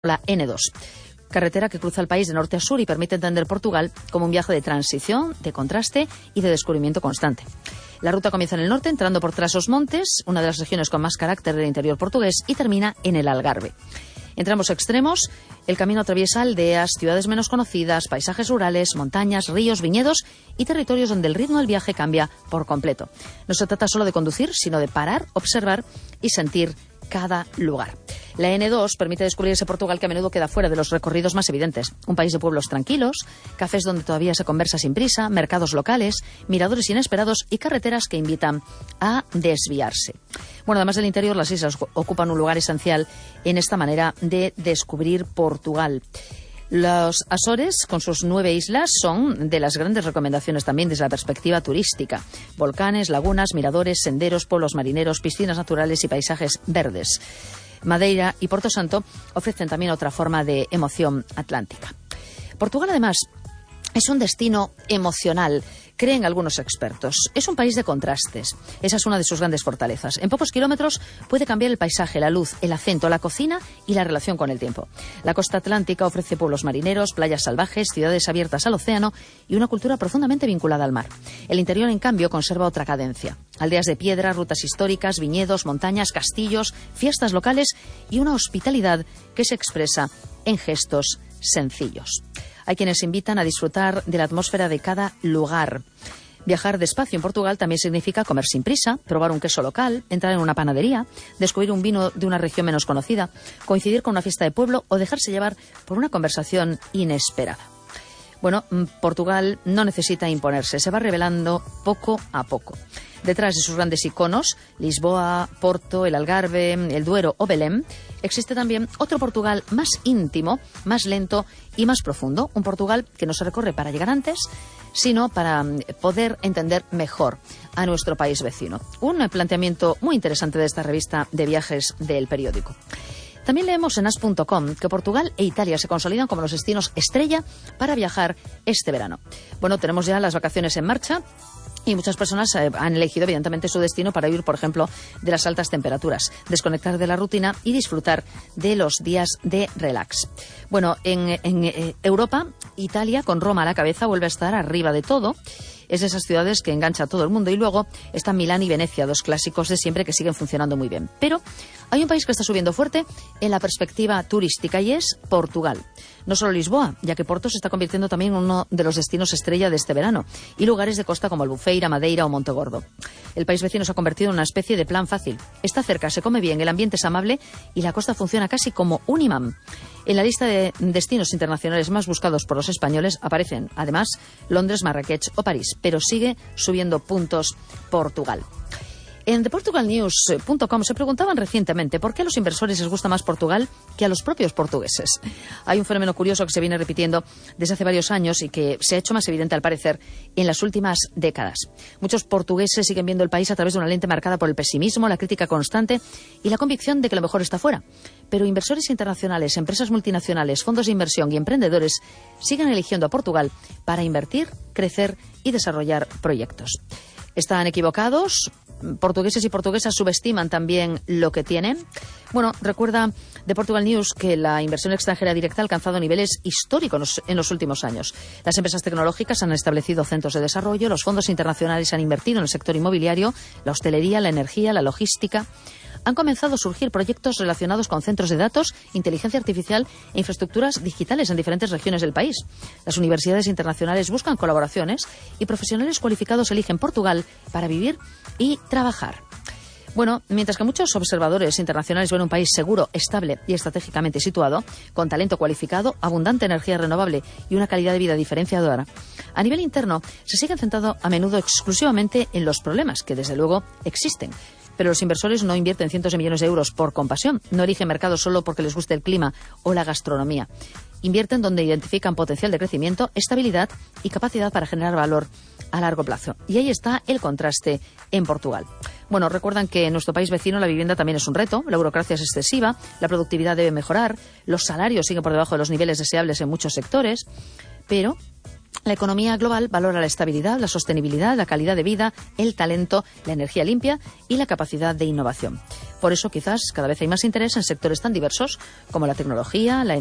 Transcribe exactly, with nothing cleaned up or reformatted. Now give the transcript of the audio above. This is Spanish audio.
la ene dos, carretera que cruza el país de norte a sur y permite entender Portugal como un viaje de transición, de contraste y de descubrimiento constante. La ruta comienza en el norte, entrando por Trás-os-Montes, una de las regiones con más carácter del interior portugués, y termina en el Algarve. Entre ambos extremos, el camino atraviesa aldeas, ciudades menos conocidas, paisajes rurales, montañas, ríos, viñedos y territorios donde el ritmo del viaje cambia por completo. No se trata solo de conducir, sino de parar, observar y sentir cada lugar. La ene dos permite descubrir ese Portugal que a menudo queda fuera de los recorridos más evidentes. Un país de pueblos tranquilos, cafés donde todavía se conversa sin prisa, mercados locales, miradores inesperados y carreteras que invitan a desviarse. Bueno, además del interior, las islas ocupan un lugar esencial en esta manera de descubrir Portugal. Los Azores, con sus nueve islas, son de las grandes recomendaciones también desde la perspectiva turística. Volcanes, lagunas, miradores, senderos, pueblos marineros, piscinas naturales y paisajes verdes. Madeira y Porto Santo ofrecen también otra forma de emoción atlántica. Portugal, además, es un destino emocional, creen algunos expertos. Es un país de contrastes. Esa es una de sus grandes fortalezas. En pocos kilómetros puede cambiar el paisaje, la luz, el acento, la cocina y la relación con el tiempo. La costa atlántica ofrece pueblos marineros, playas salvajes, ciudades abiertas al océano y una cultura profundamente vinculada al mar. El interior, en cambio, conserva otra cadencia. Aldeas de piedra, rutas históricas, viñedos, montañas, castillos, fiestas locales y una hospitalidad que se expresa en gestos sencillos. Hay quienes invitan a disfrutar de la atmósfera de cada lugar. Viajar despacio en Portugal también significa comer sin prisa, probar un queso local, entrar en una panadería, descubrir un vino de una región menos conocida, coincidir con una fiesta de pueblo o dejarse llevar por una conversación inesperada. Bueno, Portugal no necesita imponerse, se va revelando poco a poco. Detrás de sus grandes iconos, Lisboa, Porto, el Algarve, el Duero o Belém, existe también otro Portugal más íntimo, más lento y más profundo. Un Portugal que no se recorre para llegar antes, sino para poder entender mejor a nuestro país vecino. Un planteamiento muy interesante de esta revista de viajes del periódico. También leemos en as punto com que Portugal e Italia se consolidan como los destinos estrella para viajar este verano. Bueno, tenemos ya las vacaciones en marcha y muchas personas eh, han elegido evidentemente su destino para huir, por ejemplo, de las altas temperaturas, desconectar de la rutina y disfrutar de los días de relax. Bueno, en, en eh, Europa, Italia, con Roma a la cabeza, vuelve a estar arriba de todo. Es de esas ciudades que engancha a todo el mundo. Y luego están Milán y Venecia, dos clásicos de siempre que siguen funcionando muy bien. Pero hay un país que está subiendo fuerte en la perspectiva turística y es Portugal. No solo Lisboa, ya que Porto se está convirtiendo también en uno de los destinos estrella de este verano. Y lugares de costa como Albufeira, Madeira o Montegordo. El país vecino se ha convertido en una especie de plan fácil. Está cerca, se come bien, el ambiente es amable y la costa funciona casi como un imán. En la lista de destinos internacionales más buscados por los españoles aparecen, además, Londres, Marrakech o París, pero sigue subiendo puntos Portugal. En the portugal news punto com se preguntaban recientemente por qué a los inversores les gusta más Portugal que a los propios portugueses. Hay un fenómeno curioso que se viene repitiendo desde hace varios años y que se ha hecho más evidente, al parecer, en las últimas décadas. Muchos portugueses siguen viendo el país a través de una lente marcada por el pesimismo, la crítica constante y la convicción de que lo mejor está fuera. Pero inversores internacionales, empresas multinacionales, fondos de inversión y emprendedores siguen eligiendo a Portugal para invertir, crecer y desarrollar proyectos. ¿Están equivocados? ¿Portugueses y portuguesas subestiman también lo que tienen? Bueno, recuerda The Portugal News que la inversión extranjera directa ha alcanzado niveles históricos en los últimos años. Las empresas tecnológicas han establecido centros de desarrollo, los fondos internacionales han invertido en el sector inmobiliario, la hostelería, la energía, la logística. Han comenzado a surgir proyectos relacionados con centros de datos, inteligencia artificial e infraestructuras digitales en diferentes regiones del país. Las universidades internacionales buscan colaboraciones y profesionales cualificados eligen Portugal para vivir y trabajar. Bueno, mientras que muchos observadores internacionales ven un país seguro, estable y estratégicamente situado, con talento cualificado, abundante energía renovable y una calidad de vida diferenciadora, a nivel interno se sigue centrado a menudo exclusivamente en los problemas, que desde luego existen. Pero los inversores no invierten cientos de millones de euros por compasión, no eligen mercados solo porque les guste el clima o la gastronomía. Invierten donde identifican potencial de crecimiento, estabilidad y capacidad para generar valor a largo plazo. Y ahí está el contraste en Portugal. Bueno, recuerdan que en nuestro país vecino la vivienda también es un reto, la burocracia es excesiva, la productividad debe mejorar, los salarios siguen por debajo de los niveles deseables en muchos sectores, pero La economía global valora la estabilidad, la sostenibilidad, la calidad de vida, el talento, la energía limpia y la capacidad de innovación. Por eso, quizás, cada vez hay más interés en sectores tan diversos como la tecnología, la